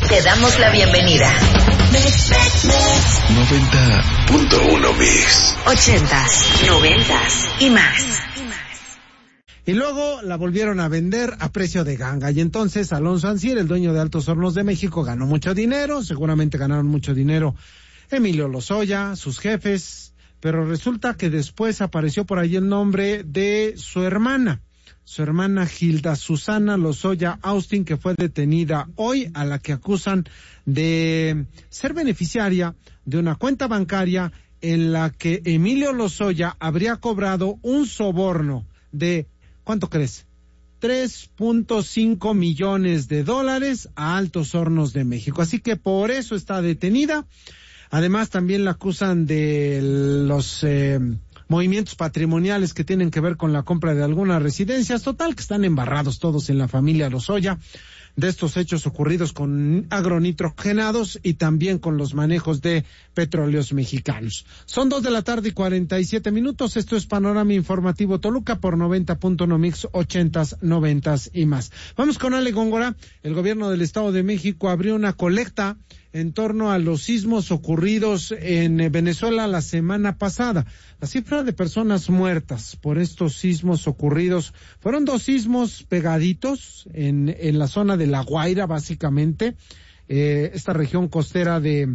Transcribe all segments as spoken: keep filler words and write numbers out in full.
Te damos la bienvenida. noventa punto uno Mix. Ochentas, noventas y más. Y luego la volvieron a vender a precio de ganga. Y entonces Alonso Ancier, el dueño de Altos Hornos de México, ganó mucho dinero. Seguramente ganaron mucho dinero Emilio Lozoya, sus jefes. Pero resulta que después apareció por ahí el nombre de su hermana. Su hermana Gilda Susana Lozoya Austin, que fue detenida hoy, a la que acusan de ser beneficiaria de una cuenta bancaria en la que Emilio Lozoya habría cobrado un soborno de, ¿cuánto crees? tres punto cinco millones de dólares a Altos Hornos de México. Así que por eso está detenida. Además, también la acusan de los eh, movimientos patrimoniales que tienen que ver con la compra de algunas residencias. Total, que están embarrados todos en la familia Lozoya de estos hechos ocurridos con agronitrogenados y también con los manejos de petróleos mexicanos. Son dos de la tarde y cuarenta y siete minutos. Esto es Panorama Informativo Toluca por noventa punto uno Mix, ochentas, noventas y más. Vamos con Ale Góngora. El gobierno del Estado de México abrió una colecta en torno a los sismos ocurridos en Venezuela la semana pasada. La cifra de personas muertas por estos sismos ocurridos fueron dos sismos pegaditos en, en la zona de La Guaira, básicamente, eh, esta región costera de,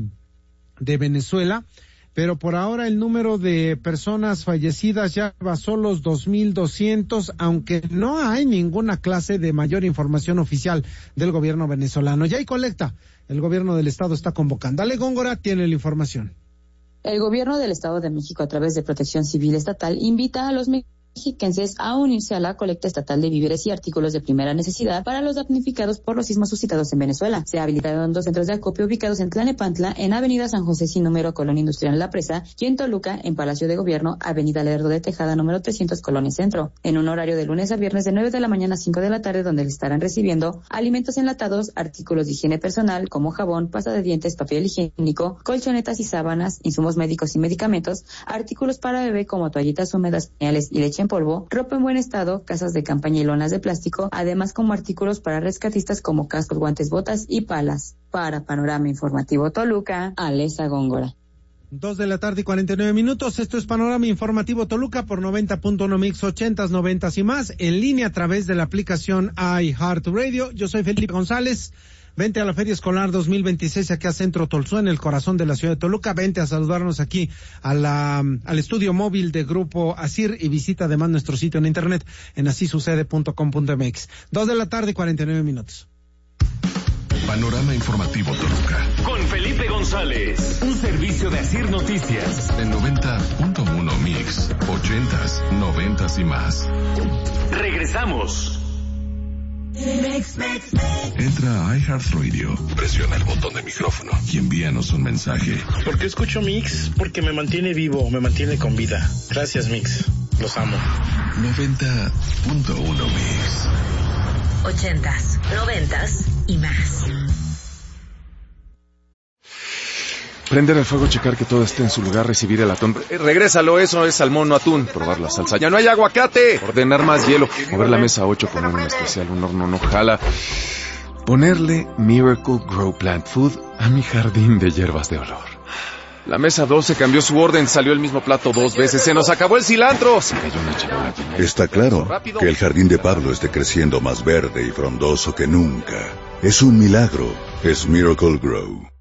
de Venezuela. Pero por ahora el número de personas fallecidas ya rebasó los dos mil doscientos, aunque no hay ninguna clase de mayor información oficial del gobierno venezolano. Ya hay colecta. El gobierno del estado está convocando. Ale Góngora tiene la información. El gobierno del Estado de México, a través de Protección Civil Estatal, invita a los mexiquenses a unirse a la colecta estatal de víveres y artículos de primera necesidad para los damnificados por los sismos suscitados en Venezuela. Se habilitaron dos centros de acopio ubicados en Tlalnepantla, en Avenida San José sin número, Colonia Industrial La Presa, y en Toluca, en Palacio de Gobierno, Avenida Lerdo de Tejada, número trescientos, Colonia Centro, en un horario de lunes a viernes de nueve de la mañana a cinco de la tarde, donde estarán recibiendo alimentos enlatados, artículos de higiene personal como jabón, pasta de dientes, papel higiénico, colchonetas y sábanas, insumos médicos y medicamentos, artículos para bebé como toallitas húmedas, pañales y leche en polvo, ropa en buen estado, casas de campaña y lonas de plástico, además como artículos para rescatistas como cascos, guantes, botas y palas. Para Panorama Informativo Toluca, Alesa Góngora. Dos de la tarde y cuarenta y nueve minutos. Esto es Panorama Informativo Toluca por noventa punto uno Mix, ochentas, noventas y más, en línea a través de la aplicación iHeartRadio. Yo soy Felipe González. Vente a la Feria Escolar dos mil veintiséis aquí a Centro Tolsú, en el corazón de la ciudad de Toluca. Vente a saludarnos aquí a la, al estudio móvil de Grupo Asir y visita además nuestro sitio en internet en así sucede punto com punto mx. Dos de la tarde y cuarenta y nueve minutos. Panorama Informativo Toluca. Con Felipe González. Un servicio de Asir Noticias. En noventa punto uno Mix, ochentas, noventas y más. Regresamos. Entra a iHeartRadio, presiona el botón de micrófono y envíanos un mensaje. ¿Por qué escucho Mix? Porque me mantiene vivo, me mantiene con vida. Gracias, Mix. Los amo. noventa punto uno Mix. Ochentas, noventas y más. Prender el fuego, checar que todo esté en su lugar, recibir el atún. Eh, regrésalo, eso es salmón, no atún. Probar la salsa. ¡Ya no hay aguacate! Ordenar más hielo. Mover la mesa ocho, poner un especial, un horno no jala. Ponerle Miracle Grow Plant Food a mi jardín de hierbas de olor. La mesa doce cambió su orden, salió el mismo plato dos veces. ¡Se nos acabó el cilantro! Se cayó una charola llena. Está claro que el jardín de Pablo esté creciendo más verde y frondoso que nunca. Es un milagro. Es Miracle Grow.